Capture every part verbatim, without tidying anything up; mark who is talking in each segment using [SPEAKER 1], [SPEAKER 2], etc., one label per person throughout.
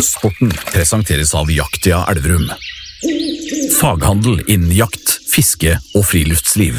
[SPEAKER 1] Sporten presenteres av Jaktia Elverum. Faghandel innen jakt, fiske og friluftsliv.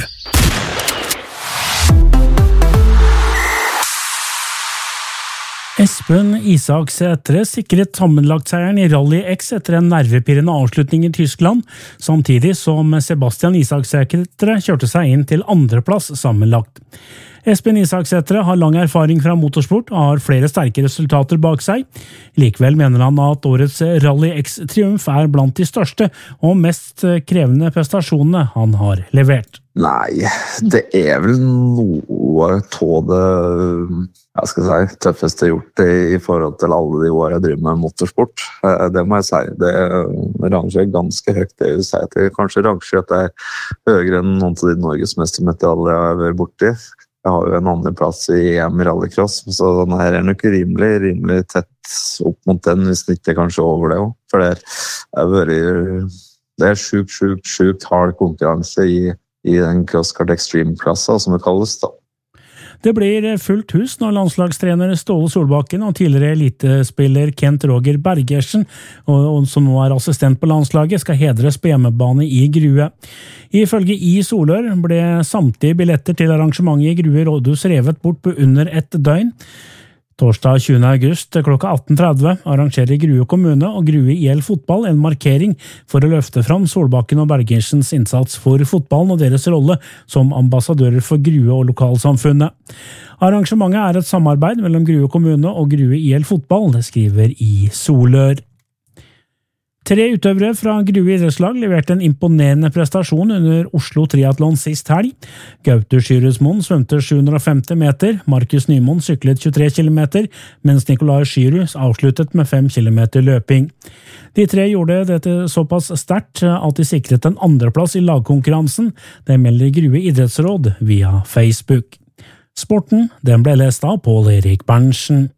[SPEAKER 2] Espen Isaksætre sikret sammenlagtseieren i Rally X etter en nervepirrende avslutning i Tyskland, samtidig som Sebastian Isaksætre kjørte seg inn til andreplass sammenlagt. Espen Isaksætre har lang erfaring fra motorsport og har flere sterke resultater bak seg. Likevel mener han at årets Rally X-triumf er blant de største og mest krevende prestasjonene han har levert.
[SPEAKER 3] Nei, det er vel noe av det jeg skal si, tøffeste gjort i forhold til alle de årene jeg driver med motorsport. Det må jeg si. Det rangerer ganske høyt. Det vil si at jeg kanskje rangerer at det er høyere enn noen av de norgesmestermedaljer jeg har vært borti. Jeg har jo en andre plass i E M i rallycross, så den her er nok rimelig, rimelig tett opp mot den, hvis det ikke er kanskje over det også. For det er, vært, det er sjukt, sjukt, sjukt hard konkurranse i, i den CrossKart Extreme-klassa, som det kalles da.
[SPEAKER 2] Det blir fullt hus når landslagstrener Ståle Solbakken og tidligere elitespiller Kent Roger Bergersen, og som nå er assistent på landslaget, skal hedres på hjemmebane i Grue. Ifølge I Solør ble samtlige billetter til arrangementet i Grue rådhus revet bort på under ett døgn. Torsdag tjuende august klokka atten tretti arrangerer Grue kommune og Grue I L Fotball en markering for å løfte fram Solbakken og Bergersens innsats for fotballen og deres rolle som ambassadører for Grue og lokalsamfunnet. Arrangementet er et samarbeid mellom Grue kommune og Grue I L Fotball, det skriver I Solør. Tre utøvere fra Grue idrettslag leverte en imponerende prestasjon under Oslo Triathlon sist helg. Gaute Skyrusmoen svømte sju hundre og femti meter, Markus Nymoen syklet tjuetre kilometer, mens Nikolai Skyrus avsluttet med fem kilometer løping. De tre gjorde dette såpass sterkt at de sikret en andreplass i lagkonkurransen, det melder Grue idrettsråd via Facebook. Sporten, den ble lest av Pål Erik Berntsen.